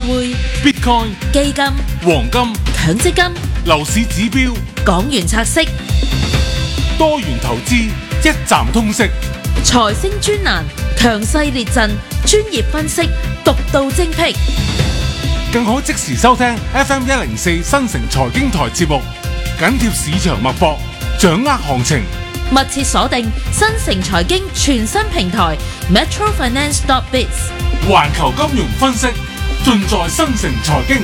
匯、 Bitcoin、 基金、 黃金、 強積金、 樓市指標、 港元拆息、 多元投資，一站通識。 財星專欄，強勢列陣，專業分析，獨到精闢。 更可即時收聽 FM104 新城財經台節目，緊貼市場脈搏，掌握行情。 密切鎖定新城財經全新平台 metrofinance.biz， 環球金融分析，盡在新城財經。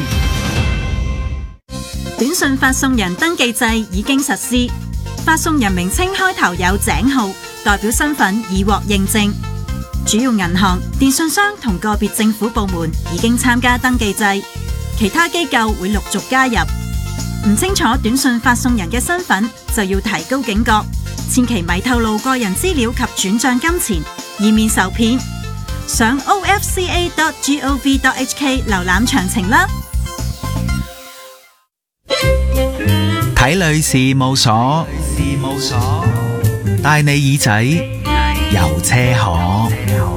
短信發送人登記制已經實施，發送人名稱開頭有井號，代表身份已獲認證。主要銀行、電信商同個別政府部門已經參加登記制，其他機構會陸續加入。唔清楚短信發送人嘅身份，就要提高警覺，千祈咪透露個人資料及轉賬金錢，以免受騙。上 ofca.gov.hk 瀏覽詳情啦。 睇女事務所，帶你耳仔遊車河。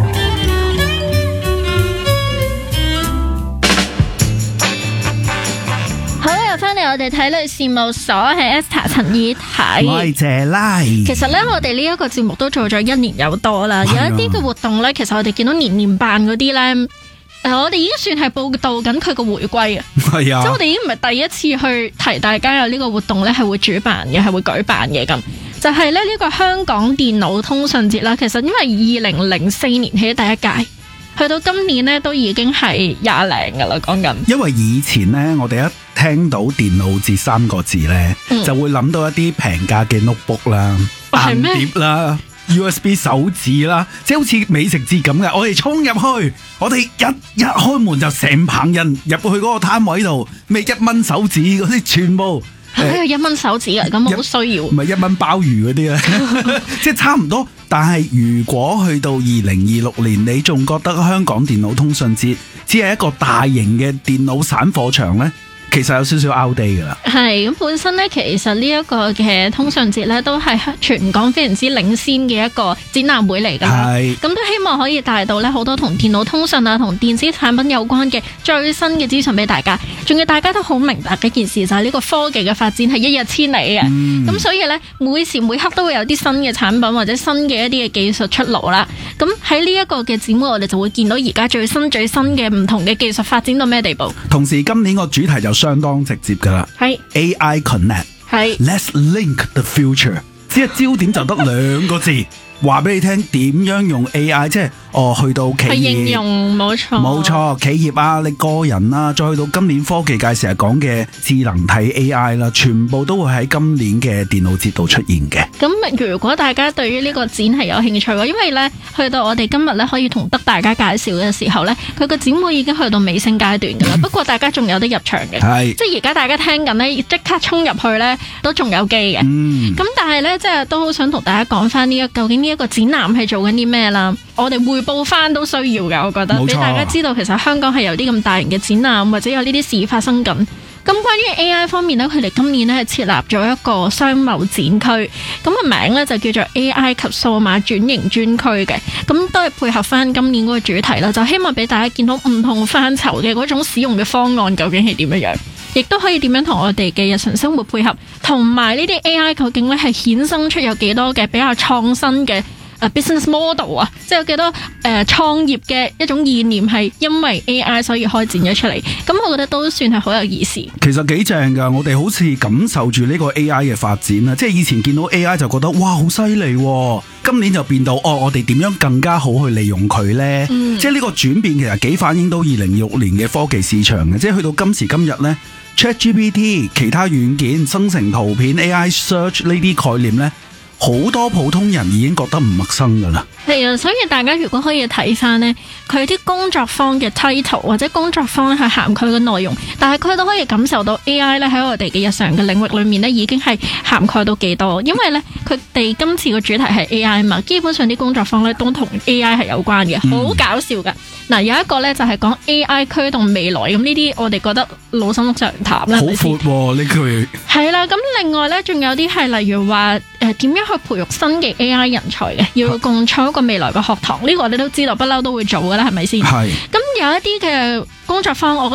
好，又翻嚟我哋睇女事務所，係 Esther 陳以太。 我係謝拉。 其實咧，我哋呢一個節目都做咗1年有多啦。有一啲嘅活動咧，其實我哋見到年年辦嗰啲咧。我哋已經算係報道緊佢個回歸啊！ 係啊， 即係我哋已經唔係第一次去提大家有呢個活動咧，係會主辦嘅，係會舉辦嘅咁。就係咧呢個香港電腦通訊節啦。其實因為2004年起第一屆，去到今年咧都已經係20零噶啦，講緊。 因為以前咧，我哋一聽到電腦節3個字咧，就會諗到一啲平價嘅 notebook 啦、硬碟啦。USB 手指啦，即係好似美食節咁嘅，我哋衝入去，我哋一開門就成棚人入去嗰個攤位度，咩1蚊手指嗰啲全部， 係1蚊手指啊，咁好需要。 唔係1蚊鮑魚嗰啲咧，即係差唔多。但係如果去到2026年，你仲覺得香港電腦通訊節只係一個大型嘅電腦散貨場呢？其實有少少 outdate 噶啦， 係咁本身咧，其實呢一個嘅通訊節咧，都係全港非常之領先嘅一個展覽會嚟噶啦。係咁都希望可以帶到咧好多同電腦通訊啊、同電子產品有關嘅最新嘅資訊俾大家。仲要大家都好明白嘅一件事就係呢個科技嘅發展係一日千里嘅。咁所以咧，每時每刻都會有啲新嘅產品或者新嘅一啲嘅技術出爐啦。咁喺呢一個嘅展會，我哋就會見到而家最新嘅唔同嘅技術發展到咩地步。 同時今年個主題就相當直接噶啦，係 AI Connect， 係 Let's Link the Future， 只係焦點就得2個字，話俾你聽點樣用 AI， 即係去到企業，去應用，冇錯，企業啊，你個人啊，再去到今年科技界成日講嘅智能體 AI 啦，全部都會喺今年嘅電腦節度出現嘅。 咁如果大家對於呢個展係有興趣嘅，因為咧去到我哋今日咧可以同得大家介紹嘅時候咧，佢個展會已經去到尾聲階段噶啦。不過大家仲有得入場嘅，即係而家大家聽緊咧，即刻衝入去咧都仲有機嘅。咁但係咧，即係都好想同大家講翻究竟呢一個展覽係做緊啲咩啦？我哋匯報翻都需要嘅，我覺得俾大家知道，其實香港係有啲咁大型嘅展覽，或者有呢啲事發生緊。咁關於 AI 方面呢，佢哋今年呢係設立咗一個商貿展區，咁個名呢就叫做 AI 及數碼轉型專區嘅，咁都係配合翻今年嗰個主題啦，就希望俾大家見到唔同範疇嘅嗰種使用嘅方案究竟係點樣，亦都可以點樣同我哋嘅日常生活配合，同埋呢啲 AI 究竟呢係衍生出有幾多嘅比較創新嘅business model 啊，即係有幾多創業嘅一種意念係因為 AI 所以開展咗出嚟，咁我覺得都算係好有意思。 其實幾正㗎，我哋好似感受住呢個 AI 嘅發展啊，即係以前見到 AI 就覺得哇好犀利，今年就變到我哋點樣更加好去利用佢呢？即係呢個轉變其實幾反映到2026年嘅科技市場嘅，即係去到今時今日呢 ChatGPT 其他軟件生成圖片 AI search 呢啲概念呢，好多普通人已經覺得唔陌生噶啦。 係啊，所以大家如果可以睇翻呢，佢啲工作坊嘅 title 或者工作坊係涵蓋嘅內容，但係佢都可以感受到 AI 咧喺我哋嘅日常嘅領域裏面呢已經係涵蓋到幾多。因為呢，佢哋今次個主題係 AI 嘛，基本上啲工作坊呢都同 AI 係有關嘅，好搞笑噶。嗱，有一個呢就係講 AI 驅動未來，咁呢啲我哋覺得老生常談啦。好闊喎呢句。 係啦，咁另外呢，仲有啲係例如話點樣去培育新嘅 AI 人才嘅，要共創一個未來嘅學堂，呢個我哋都知道，不嬲都會做噶啦，係咪先？係。咁有一啲嘅工作坊，我覺